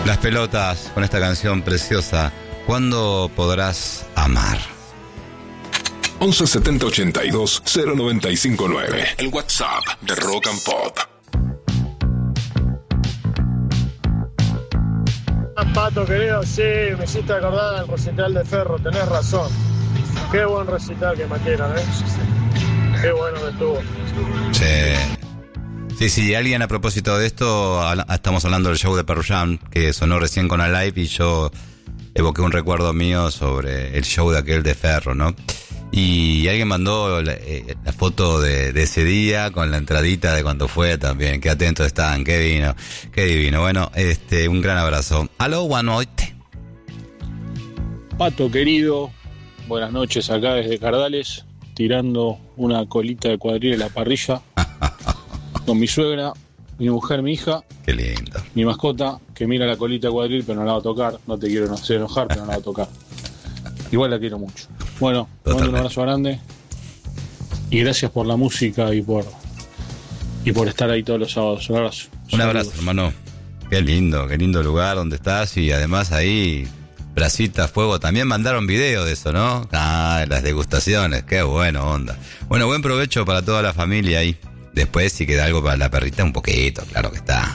Las Pelotas con esta canción preciosa. ¿Cuándo podrás amar? 11 70 82 0959. El WhatsApp de Rock and Pop. Pato querido, sí, me hiciste acordar del recital de Ferro, tenés razón. Qué buen recital que metieron, Qué bueno que estuvo. Sí, alguien a propósito de esto, estamos hablando del show de Pearl Jam, que sonó recién con Alive, y yo evoqué un recuerdo mío sobre el show de aquel de Ferro, ¿no? Y alguien mandó la foto de ese día con la entradita de cuando fue también. Qué atentos están, qué divino. Bueno, un gran abrazo. Aló, Guanoite. Pato querido, buenas noches acá desde Cardales, tirando una colita de cuadril en la parrilla con mi suegra, mi mujer, mi hija. Qué lindo. Mi mascota, que mira la colita de cuadril pero no la va a tocar. No te quiero hacer enojar, pero no la va a tocar. Igual la quiero mucho. Bueno, te mando un abrazo grande y gracias por la música y por estar ahí todos los sábados. Un abrazo. Un abrazo, hermano. Qué lindo lugar donde estás, y además ahí brasitas, fuego. También mandaron video de eso, ¿no? Las degustaciones, qué bueno, onda. Bueno, buen provecho para toda la familia ahí. Después, si queda algo para la perrita, un poquito, claro que está.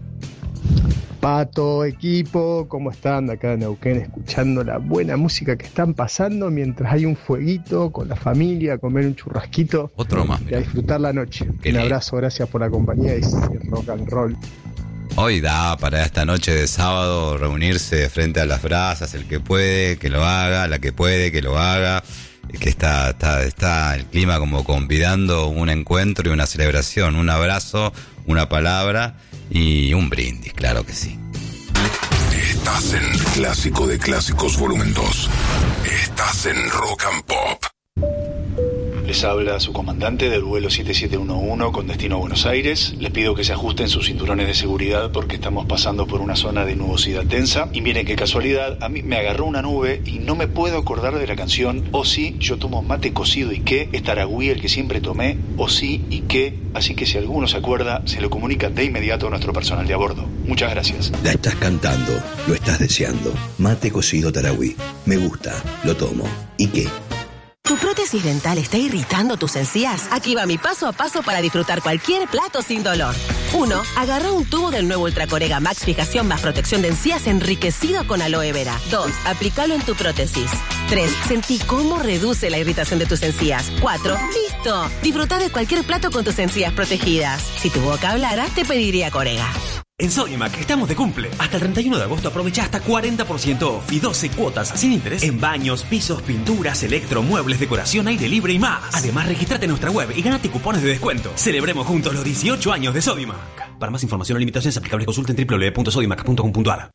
Pato, equipo, ¿cómo están? Acá en Neuquén, escuchando la buena música que están pasando mientras hay un fueguito con la familia, comer un churrasquito. Otro más, y a disfrutar la noche. Un abrazo, gracias por la compañía y rock and roll. Hoy da para esta noche de sábado reunirse frente a las brasas, el que puede, que lo haga, la que puede, que lo haga. Que está el clima como convidando un encuentro y una celebración, un abrazo, una palabra y un brindis, claro que sí. Estás en Clásico de Clásicos Volumen 2. Estás en Rock and Pop. Les habla su comandante del vuelo 7711 con destino a Buenos Aires. Les pido que se ajusten sus cinturones de seguridad porque estamos pasando por una zona de nubosidad densa. Y miren qué casualidad, a mí me agarró una nube y no me puedo acordar de la canción O sí, yo tomo mate cocido y qué, es Taragüí el que siempre tomé, O sí y qué. Así que si alguno se acuerda, se lo comunica de inmediato a nuestro personal de a bordo. Muchas gracias. La estás cantando, lo estás deseando. Mate cocido Taragüí. Me gusta, lo tomo. ¿Y qué? ¿Tu prótesis dental está irritando tus encías? Aquí va mi paso a paso para disfrutar cualquier plato sin dolor. 1. Agarra un tubo del nuevo Ultracorega Max Fijación más protección de encías enriquecido con aloe vera. 2. Aplícalo en tu prótesis. 3. Sentí cómo reduce la irritación de tus encías. 4. ¡Listo! Disfruta de cualquier plato con tus encías protegidas. Si tu boca hablara, te pediría Corega. En Sodimac estamos de cumple. Hasta el 31 de agosto aprovecha hasta 40% off y 12 cuotas sin interés en baños, pisos, pinturas, electro, muebles, decoración, aire libre y más. Además, regístrate en nuestra web y ganate cupones de descuento. Celebremos juntos los 18 años de Sodimac. Para más información o limitaciones aplicables, consulten www.sodimac.com.ar.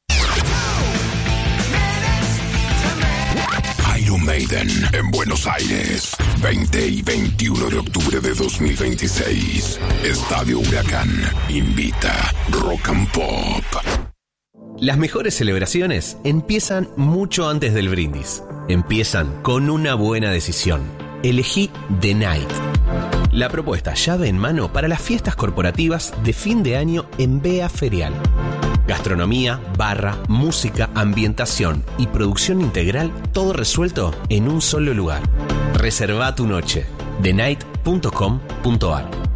Iron Maiden en Buenos Aires, 20 y 21 de octubre de 2026. Estadio Huracán invita Rock and Pop. Las mejores celebraciones empiezan mucho antes del brindis. Empiezan con una buena decisión. Elegí The Night. La propuesta llave en mano para las fiestas corporativas de fin de año en Bea Ferial. Gastronomía, barra, música, ambientación y producción integral, todo resuelto en un solo lugar. Reserva tu noche. TheNight.com.ar.